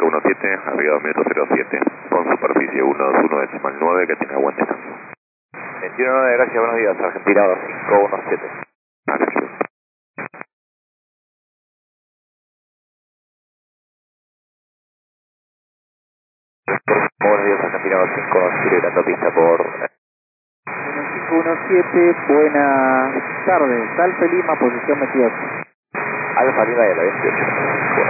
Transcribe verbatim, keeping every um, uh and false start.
cinco uno siete, arriba dos minutos cero siete, con superficie uno dos uno decimal nueve, que tenga buen descanso. veintiuno nueve, gracias, buenos días, Argentina dos cinco uno siete. Gracias. Buenos días, Argentina dos cinco uno siete, dando pista por... uno cinco uno siete, buenas tardes, Alfa Lima, posición veintiocho. Alfa Lima de la veintiocho.